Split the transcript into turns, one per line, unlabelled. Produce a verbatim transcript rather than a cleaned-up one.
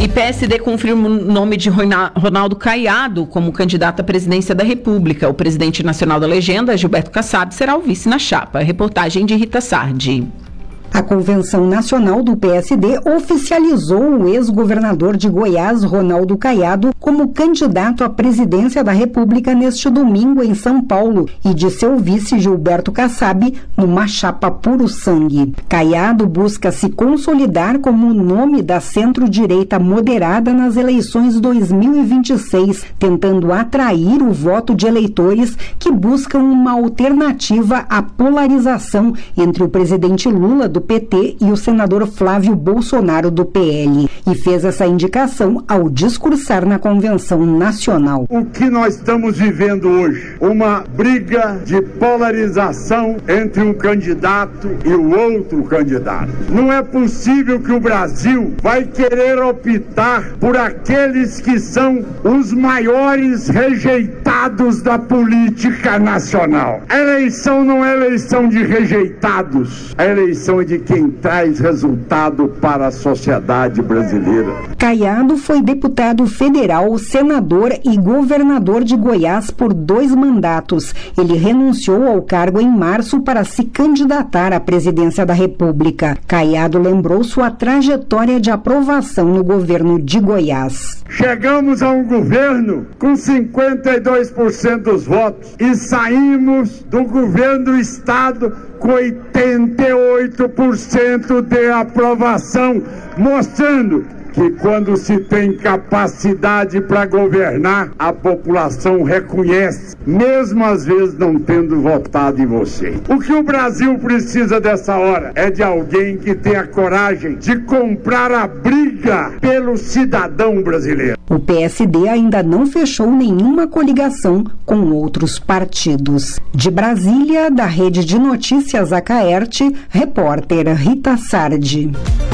E P S D confirma o nome de Ronaldo Caiado como candidato à presidência da República. O presidente nacional da legenda, Gilberto Kassab, será o vice na chapa. Reportagem de Rita Sardi.
A Convenção Nacional do P S D oficializou o ex-governador de Goiás, Ronaldo Caiado, como candidato à presidência da República neste domingo em São Paulo e de seu vice, Gilberto Kassab, numa chapa puro sangue. Caiado busca se consolidar como o nome da centro-direita moderada nas eleições dois mil e vinte e seis, tentando atrair o voto de eleitores que buscam uma alternativa à polarização entre o presidente Lula do P T e o senador Flávio Bolsonaro do P L, e fez essa indicação ao discursar na Convenção Nacional.
O que nós estamos vivendo hoje? Uma briga de polarização entre um candidato e o outro candidato. Não é possível que o Brasil vai querer optar por aqueles que são os maiores rejeitados da política nacional. A eleição não é eleição de rejeitados, a eleição é de quem traz resultado para a sociedade brasileira.
Caiado foi deputado federal, senador e governador de Goiás por dois mandatos. Ele renunciou ao cargo em março para se candidatar à presidência da República. Caiado lembrou sua trajetória de aprovação no governo de Goiás.
Chegamos a um governo com cinquenta e dois por cento dos votos e saímos do governo do estado com oitenta e oito por cento de aprovação, mostrando que quando se tem capacidade para governar, a população reconhece, mesmo às vezes não tendo votado em você. O que o Brasil precisa dessa hora é de alguém que tenha coragem de comprar a briga pelo cidadão brasileiro.
O P S D ainda não fechou nenhuma coligação com outros partidos. De Brasília, da Rede de Notícias Acaerte, repórter Rita Sardi.